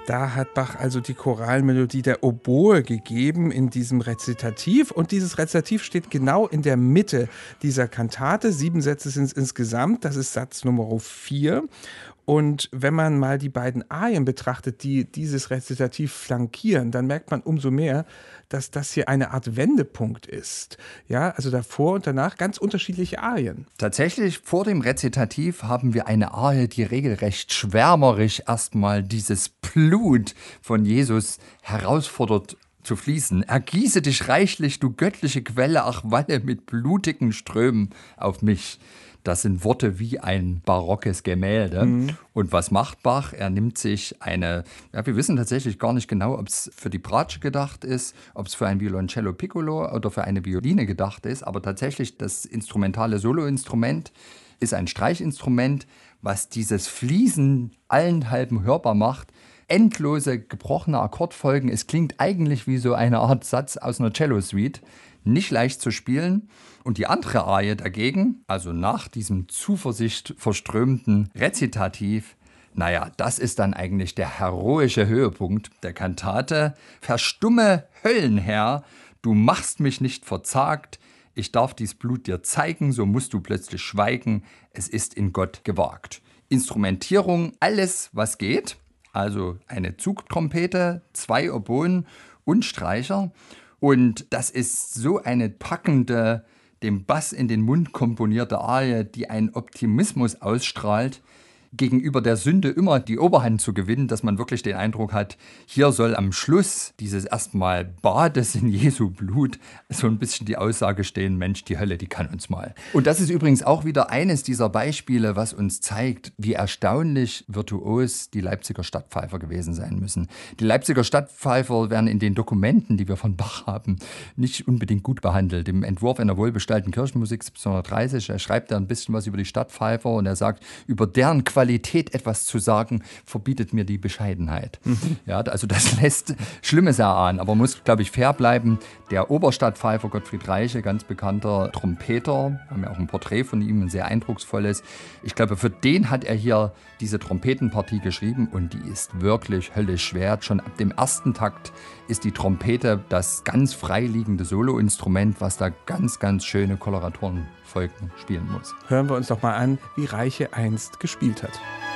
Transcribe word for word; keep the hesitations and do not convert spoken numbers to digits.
Da hat Bach also die Choralmelodie der Oboe gegeben in diesem Rezitativ. Und dieses Rezitativ steht genau in der Mitte dieser Kantate. Sieben Sätze sind es insgesamt. Das ist Satz Nummer vier. Und wenn man mal die beiden Arien betrachtet, die dieses Rezitativ flankieren, dann merkt man umso mehr, dass das hier eine Art Wendepunkt ist. Ja, also davor und danach ganz unterschiedliche Arien. Tatsächlich, vor dem Rezitativ haben wir eine Arie, die regelrecht schwärmerisch erstmal dieses Blut von Jesus herausfordert zu fließen. Ergieße dich reichlich, du göttliche Quelle, ach walle mit blutigen Strömen auf mich. Das sind Worte wie ein barockes Gemälde. Mhm. Und was macht Bach? Er nimmt sich eine, ja, wir wissen tatsächlich gar nicht genau, ob es für die Bratsche gedacht ist, ob es für ein Violoncello Piccolo oder für eine Violine gedacht ist. Aber tatsächlich das instrumentale Soloinstrument ist ein Streichinstrument, was dieses Fließen allenthalben hörbar macht. Endlose gebrochene Akkordfolgen. Es klingt eigentlich wie so eine Art Satz aus einer Cello-Suite. Nicht leicht zu spielen. Und die andere Arie dagegen, also nach diesem Zuversicht verströmten Rezitativ, naja, das ist dann eigentlich der heroische Höhepunkt der Kantate. Verstumme Höllenherr, du machst mich nicht verzagt, ich darf dies Blut dir zeigen, so musst du plötzlich schweigen, es ist in Gott gewagt. Instrumentierung, alles was geht, also eine Zugtrompete, zwei Oboen und Streicher. Und das ist so eine packende, dem Bass in den Mund komponierte Arie, die einen Optimismus ausstrahlt, gegenüber der Sünde immer die Oberhand zu gewinnen, dass man wirklich den Eindruck hat, hier soll am Schluss dieses erstmal Bades in Jesu Blut so ein bisschen die Aussage stehen, Mensch, die Hölle, die kann uns mal. Und das ist übrigens auch wieder eines dieser Beispiele, was uns zeigt, wie erstaunlich virtuos die Leipziger Stadtpfeifer gewesen sein müssen. Die Leipziger Stadtpfeifer werden in den Dokumenten, die wir von Bach haben, nicht unbedingt gut behandelt. Im Entwurf einer wohlbestallten Kirchenmusik siebzehnhundertdreißig, er schreibt da ein bisschen was über die Stadtpfeifer und er sagt, über deren Qualität Qualität etwas zu sagen, verbietet mir die Bescheidenheit. Mhm. Ja, also das lässt Schlimmes erahnen, aber man muss, glaube ich, fair bleiben. Der Oberstadtpfeifer Gottfried Reiche, ganz bekannter Trompeter, wir haben ja auch ein Porträt von ihm, ein sehr eindrucksvolles. Ich glaube, für den hat er hier diese Trompetenpartie geschrieben und die ist wirklich höllisch schwer. Schon ab dem ersten Takt ist die Trompete das ganz freiliegende Soloinstrument, was da ganz, ganz schöne Koloratorenfolgen spielen muss. Hören wir uns doch mal an, wie Reiche einst gespielt hat.